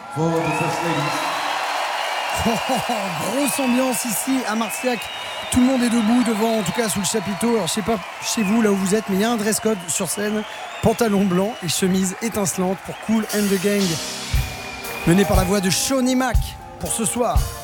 for the First Ladies. Grosse ambiance ici à Marciac. Tout le monde est debout devant, en tout cas sous le chapiteau. Alors je sais pas chez vous là où vous êtes, mais il y a un dress code sur scène. Pantalon blanc et chemise étincelante pour Kool and the Gang. Mené par la voix de Shawnee Mac pour ce soir.